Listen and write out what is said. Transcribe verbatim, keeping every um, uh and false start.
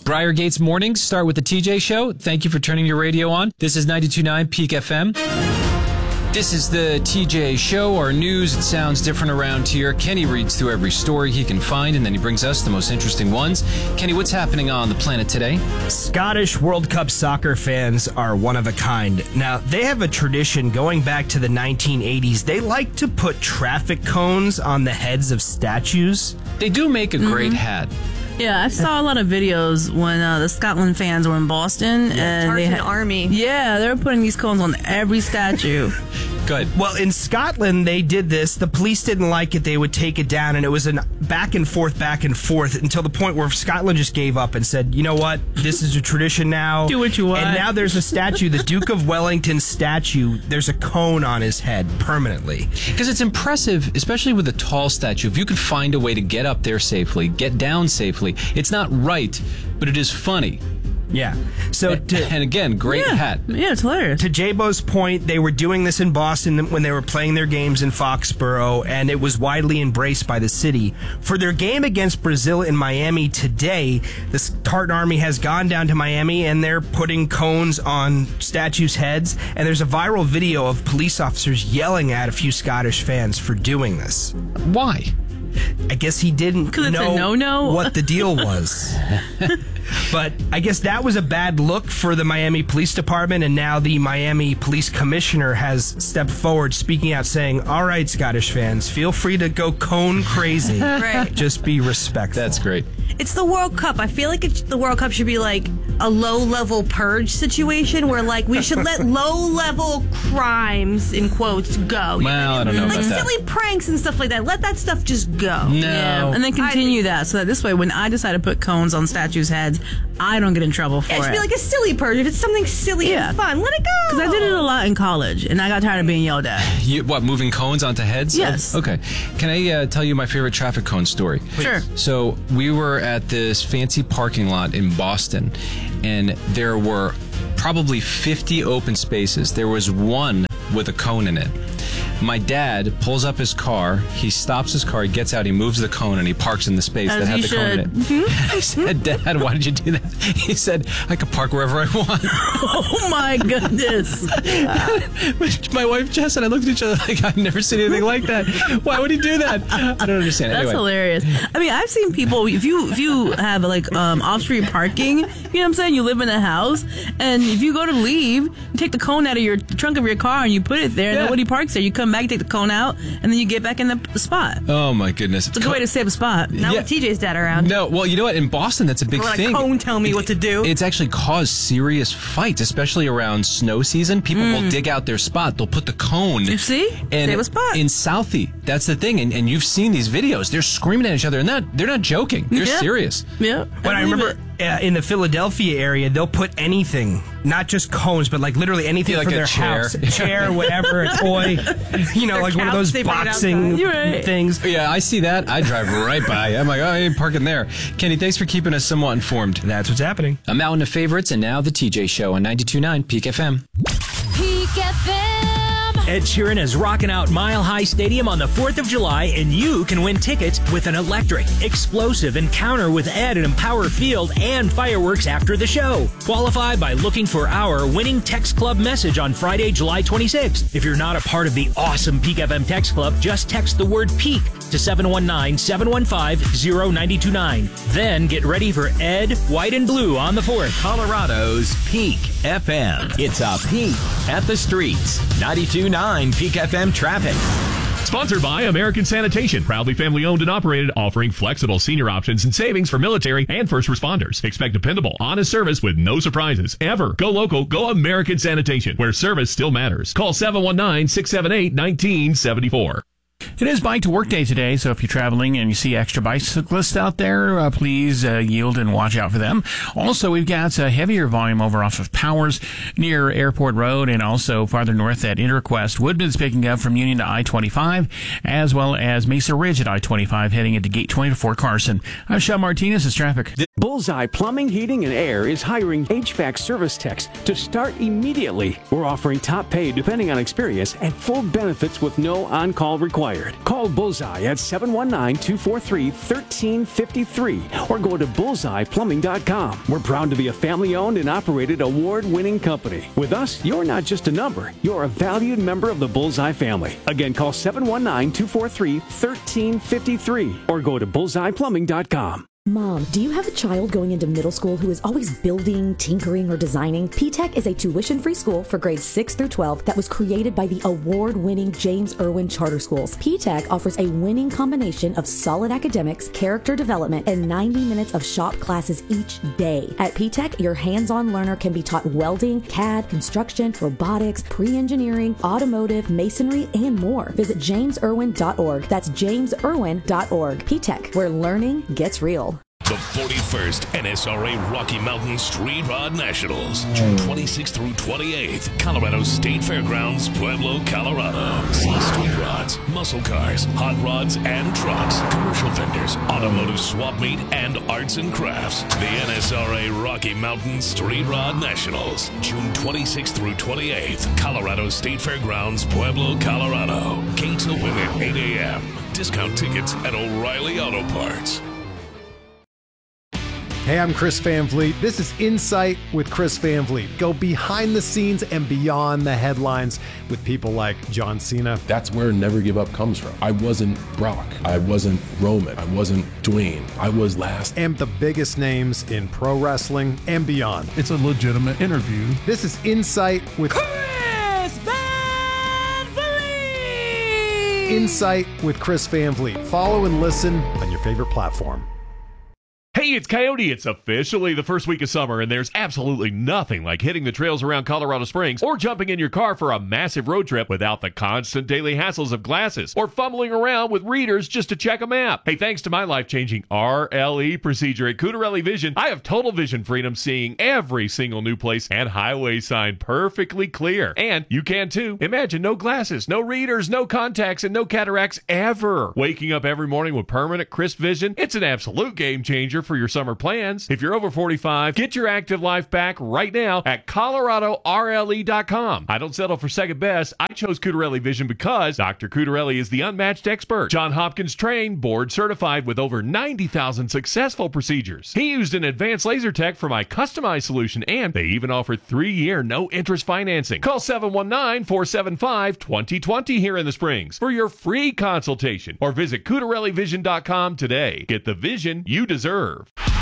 Briargate's mornings start with the T J Show. Thank you for turning your radio on. This is ninety-two point nine Peak F M. This is the T J Show, our news. It sounds different around here. Kenny reads through every story he can find, and then he brings us the most interesting ones. Kenny, what's happening on the planet today? Scottish World Cup soccer fans are one of a kind. Now, they have a tradition going back to the nineteen eighties. They like to put traffic cones on the heads of statues. They do make a great mm-hmm. hat. Yeah, I saw a lot of videos when uh, the Scotland fans were in Boston. Yeah, and they had army. Yeah, they were putting these cones on every statue. Good. Well, in Scotland, they did this. The police didn't like it. They would take it down, and it was a back and forth, back and forth, until the point where Scotland just gave up and said, you know what, this is a tradition now. Do what you want. And now there's a statue, the Duke of Wellington statue, there's a cone on his head permanently. Because it's impressive, especially with a tall statue. If you could find a way to get up there safely, get down safely, it's not right, but it is funny. Yeah. So and, to, and again, great yeah. hat. Yeah, it's hilarious. To J-Bo's point, they were doing this in Boston when they were playing their games in Foxborough, and it was widely embraced by the city. For their game against Brazil in Miami today, the Tartan Army has gone down to Miami, and they're putting cones on statues' heads, and there's a viral video of police officers yelling at a few Scottish fans for doing this. Why? I guess he didn't it's know a no-no. what the deal was. But I guess that was a bad look for the Miami Police Department, and now the Miami Police Commissioner has stepped forward, speaking out, saying, all right, Scottish fans, feel free to go cone crazy. Right. Just be respectful. That's great. It's the World Cup. I feel like it's, the World Cup should be like a low-level purge situation where, like, we should let low-level crimes, in quotes, go. Well, I don't know Like about that. silly pranks and stuff like that. Let that stuff just go. No. Yeah, and then continue that so that this way, when I decide to put cones on statues' heads, I don't get in trouble for Yeah, it should it. be like a silly purge. If it's something silly Yeah. and fun, let it go. Because I did it a lot in college, and I got tired of being yelled at. You, what, moving cones onto heads? Yes. Okay. Can I uh, tell you my favorite traffic cone story? Sure. So we were at this fancy parking lot in Boston, and there were probably fifty open spaces. There was one with a cone in it. My dad pulls up his car, he stops his car, he gets out, he moves the cone, and he parks in the space As that had he the cone in it. should. I said, Dad, why did you do that? He said, I could park wherever I want. Oh, my goodness. My wife, Jess, and I looked at each other like, I've never seen anything like that. Why would he do that? I don't understand. That's anyway. hilarious. I mean, I've seen people, if you if you have like um, off-street parking, you know what I'm saying? You live in a house, and if you go to leave, you take the cone out of your the trunk of your car and you put it there, and Yeah. then when he parks there, you come back, take the cone out, and then you get back in the, the spot. Oh, my goodness. It's a good way to save a spot. Not Yeah. with T J's dad around. No, well, you know what? In Boston, that's a big Let a thing. cone tell me what to do. It's actually caused serious fights, especially around snow season. People will dig out their spot. They'll put the cone. You see? And Save a spot. in Southie, that's the thing. And, and you've seen these videos. They're screaming at each other, and that they're not joking. They're Yeah. serious. Yeah. But I, believe remember it. uh, in the Philadelphia area, they'll put anything, not just cones, but like literally anything Yeah, like from a their chair. house. A chair, whatever, a toy. You know, Their like one of couch, those they bring it boxing outside. You're right. things. Yeah, I see that. I drive right by. I'm like, oh, I ain't parking there. Kenny, thanks for keeping us somewhat informed. That's what's happening. I'm out in the favorites, and now the T J Show on ninety-two point nine Peak F M. Peak F M. Ed Sheeran is rocking out Mile High Stadium on the fourth of July, and you can win tickets with an electric, explosive encounter with Ed at Empower Field and fireworks after the show. Qualify by looking for our winning Text Club message on Friday, July twenty-sixth. If you're not a part of the awesome Peak F M Text Club, just text the word PEAK to seven one nine, seven one five, zero nine two nine. Then get ready for Ed, White and Blue on the fourth. Colorado's Peak F M. It's a peek at the streets. ninety-two point nine Peak F M traffic. Sponsored by American Sanitation, proudly family owned and operated, offering flexible senior options and savings for military and first responders. Expect dependable, honest service with no surprises. Ever. Go local, go American Sanitation, where service still matters. Call seven one nine, six seven eight, one nine seven four. It is Bike to Work Day today, so if you're traveling and you see extra bicyclists out there, uh, please uh, yield and watch out for them. Also, we've got a heavier volume over off of Powers near Airport Road, and also farther north at Interquest. Woodman's picking up from Union to I twenty-five, as well as Mesa Ridge at I twenty-five, heading into Gate twenty to Fort Carson. I'm Sean Martinez. It's traffic. Bullseye Plumbing, Heating, and Air is hiring H V A C service techs to start immediately. We're offering top pay depending on experience and full benefits with no on-call required. injured. Call Bullseye at seven one nine, two four three, one three five three or go to bullseye plumbing dot com. We're proud to be a family-owned and operated award-winning company. With us, you're not just a number. You're a valued member of the Bullseye family. Again, call seven one nine, two four three, one three five three or go to bullseye plumbing dot com. Mom, do you have a child going into middle school who is always building, tinkering, or designing? P-TECH is a tuition-free school for grades six through twelve that was created by the award-winning James Irwin Charter Schools. P-TECH offers a winning combination of solid academics, character development, and ninety minutes of shop classes each day. At P-TECH, your hands-on learner can be taught welding, C A D, construction, robotics, pre-engineering, automotive, masonry, and more. Visit james irwin dot org. That's james irwin dot org. P-TECH, where learning gets real. The forty-first N S R A Rocky Mountain Street Rod Nationals, June twenty-sixth through twenty-eighth, Colorado State Fairgrounds, Pueblo, Colorado. See street rods, muscle cars, hot rods and trucks, commercial vendors, automotive swap meet, and arts and crafts. The N S R A Rocky Mountain Street Rod Nationals, June twenty-sixth through twenty-eighth, Colorado State Fairgrounds, Pueblo, Colorado. Gates open at eight a.m. Discount tickets at O'Reilly Auto Parts. Hey, I'm Chris Van Vliet. This is Insight with Chris Van Vliet. Go behind the scenes and beyond the headlines with people like John Cena. That's where Never Give Up comes from. I wasn't Brock. I wasn't Roman. I wasn't Dwayne. I was last. And the biggest names in pro wrestling and beyond. It's a legitimate interview. This is Insight with Chris Van Vliet. Insight with Chris Van Vliet. Follow and listen on your favorite platform. Hey, it's Coyote. It's officially the first week of summer, and there's absolutely nothing like hitting the trails around Colorado Springs or jumping in your car for a massive road trip without the constant daily hassles of glasses or fumbling around with readers just to check a map. Hey, thanks to my life-changing R L E procedure at Cutarelli Vision, I have total vision freedom, seeing every single new place and highway sign perfectly clear. And you can too. Imagine no glasses, no readers, no contacts, and no cataracts ever. Waking up every morning with permanent crisp vision, it's an absolute game changer for your summer plans. If you're over forty-five, get your active life back right now at Colorado R L E dot com. I don't settle for second best. I chose Cutarelli Vision because Doctor Cutarelli is the unmatched expert. John Hopkins trained, board certified with over ninety thousand successful procedures. He used an advanced laser tech for my customized solution, and they even offer three-year no-interest financing. Call seven one nine, four seven five, two zero two zero here in the Springs for your free consultation, or visit Cutarelli Vision dot com today. Get the vision you deserve.